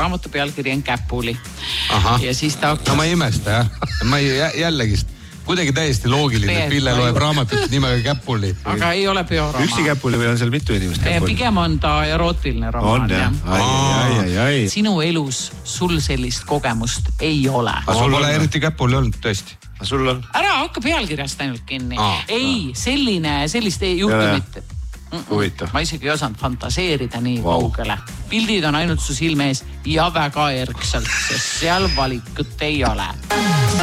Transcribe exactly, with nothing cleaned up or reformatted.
raamatu pealkiri on Käpuli. Aha. Ja siis ta hakkas... No ma ei imesta, jah. Ma ei, jällegi kuidagi täiesti loogiline, et Pille loeb raamatut nimega Käpuli. Aga ei ole bioraamat. Üksi Käpuli või on seal mitu inimest Käpuli? Pigem on ta erootiline romaan. On, jah. Ai, ai, ai, ai. Sinu elus sul sellist kogemust ei ole. Aga sul pole eriti Käpuli olnud, tõesti. Aga sul on? Ära hakka pealkirjast ainult kinni. Aa, ei, selline, sellist juhtumit. Huvitav. Ma isegi ei osanud fantaseerida nii wow. kaugele. Pildid on ainult su silme ees ja väga erksalt, sest seal valikut ei ole.